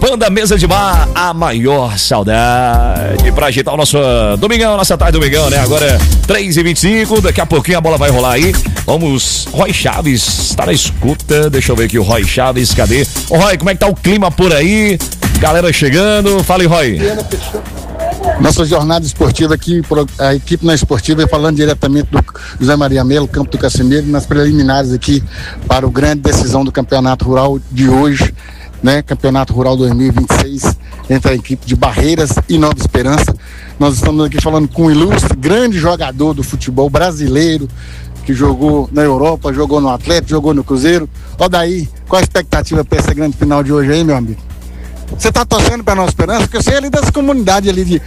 Banda Mesa de Bar, a maior saudade. Pra agitar o nosso domingão, nossa tarde domingão, né? Agora 3h25, daqui a pouquinho a bola vai rolar aí. Vamos, Roy Chaves, tá na escuta. Deixa eu ver aqui o Roy Chaves, cadê? Ô Roy, como é que tá o clima por aí? Galera chegando, fala aí, Roy. Nossa jornada esportiva aqui, a equipe na esportiva, falando diretamente do José Maria Melo, Campo do Casimiro, nas preliminares aqui para o grande decisão do Campeonato Rural de hoje, né? Campeonato Rural 2026, entre a equipe de Barreiras e Nova Esperança. Nós estamos aqui falando com um ilustre, grande jogador do futebol brasileiro, que jogou na Europa, jogou no Atlético, jogou no Cruzeiro. Ó, daí, qual a expectativa para essa grande final de hoje aí, meu amigo? Você tá torcendo pra Nova Esperança? Porque eu sei ali das comunidades ali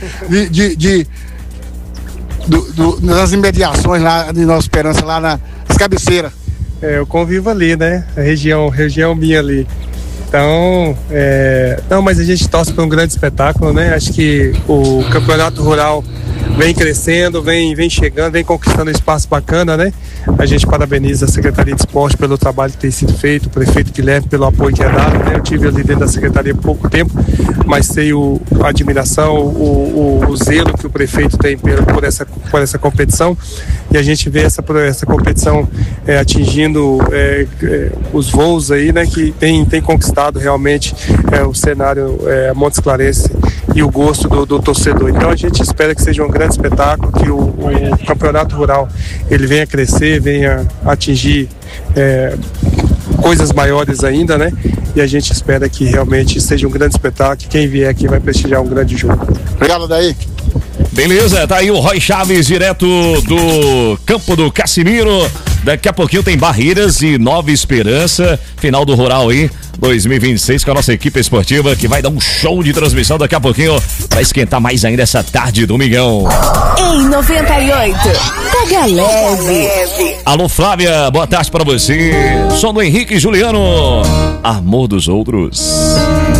das imediações lá de Nova Esperança, lá nas cabeceiras. Eu convivo ali, né? A região minha ali. Então, não, mas a gente torce para um grande espetáculo, né? Acho que o Campeonato Rural vem crescendo, vem chegando, vem conquistando um espaço bacana, né? A gente parabeniza a Secretaria de Esporte pelo trabalho que tem sido feito, o prefeito Guilherme pelo apoio que é dado, né? Eu tive ali dentro da Secretaria há pouco tempo, mas sei a admiração, o zelo que o prefeito tem por essa competição, e a gente vê essa competição atingindo os voos aí, né? Que tem conquistado realmente o cenário Montes Clarense e o gosto do torcedor. Então a gente espera que seja um grande espetáculo, que o Campeonato Rural ele venha crescer, venha atingir coisas maiores ainda, né? E a gente espera que realmente seja um grande espetáculo, que quem vier aqui vai prestigiar um grande jogo. Obrigado, daí. Beleza, tá aí o Roy Chaves, direto do Campo do Casimiro. Daqui a pouquinho tem Barreiras e Nova Esperança, final do Rural aí, 2026, com a nossa equipe esportiva, que vai dar um show de transmissão daqui a pouquinho, pra esquentar mais ainda essa tarde domingão. Em 98, pega leve. Alô Flávia, boa tarde pra você. Som do Henrique e Juliano, Amor dos Outros.